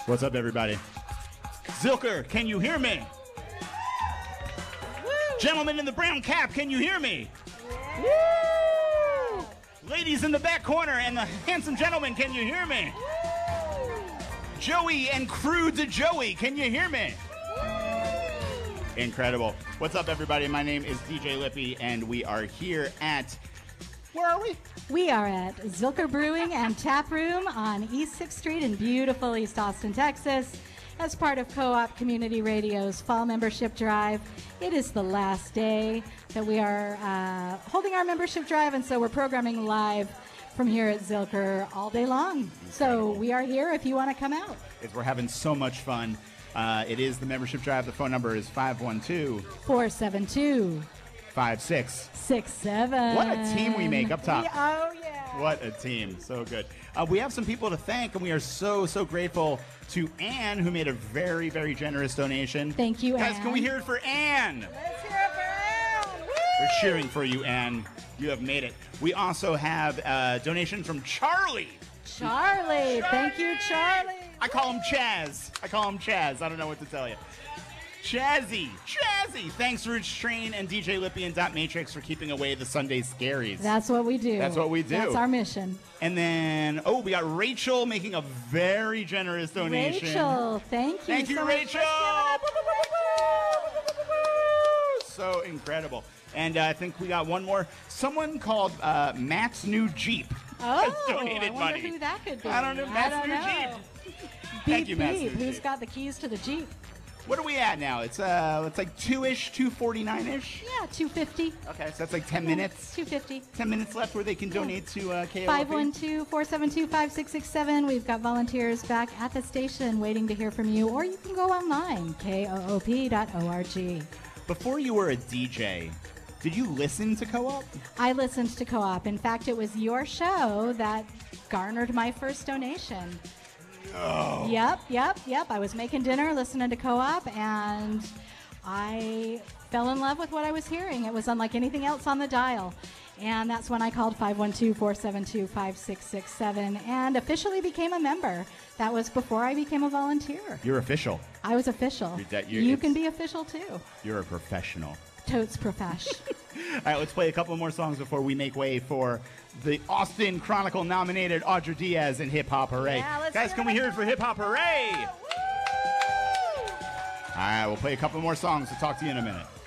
What's up, everybody? Zilker, can you hear me? Woo! Gentlemen in the brown cap, can you hear me? Yeah. Woo! Ladies in the back corner and the handsome gentleman, can you hear me? Woo! Joey and crew to Joey, can you hear me? Woo! Incredible. What's up, everybody? My name is DJ Lippy, and we are here at... Where are we? We are at Zilker Brewing and Tap Room on East 6th Street in beautiful East Austin, Texas, as part of Co-op Community Radio's Fall Membership Drive. It is the last day that we are holding our membership drive, and so we're programming live from here at Zilker all day long. Incredible. So we are here if you want to come out. We're having so much fun. It is the membership drive. The phone number is 512-472 5667. What a team we make up top. Oh, yeah. What a team. So good. We have some people to thank, and we are so grateful to Anne, who made a very, very generous donation. Thank you, Guys, Anne. can we hear it for Anne? Let's hear it for Anne. Woo! We're cheering for you, Anne. You have made it. We also have a donation from Charlie. Charlie. Thank you, Charlie. I call him Chaz. I don't know what to tell you. Chazzy. Thanks, Roots Train and DJ Lippy and Dot Matrix for keeping away the Sunday scaries. That's what we do. That's our mission. And then, we got Rachel making a very generous donation. Rachel, thank you. Thank you, so Rachel. So incredible. And I think we got one more. Someone called Matt's New Jeep has donated I wonder money. who that could be. I don't know. Matt's New Jeep. Thank you, Matt's New Jeep. Who's got the keys to the Jeep? What are we at now? It's like 2-ish, 249-ish? Yeah, 250. Okay, so that's like 10 minutes. 250. 10 minutes left where they can donate to KOOP. 512-472-5667. We've got volunteers back at the station waiting to hear from you, or you can go online, koop.org. Before you were a DJ, did you listen to Co-op? I listened to Co-op. In fact, it was your show that garnered my first donation. Oh. Yep. I was making dinner, listening to Co-op, and I fell in love with what I was hearing. It was unlike anything else on the dial. And that's when I called 512-472-5667 and officially became a member. That was before I became a volunteer. You're official. I was official. You can be official, too. You're a professional. Totes profesh. All right, let's play a couple more songs before we make way for the Austin Chronicle nominated Audra Diaz in Hip Hop Hooray. Yeah, guys, can we hear it for Hip Hop Hooray? Woo! All right, we'll play a couple more songs. We'll talk to you in a minute.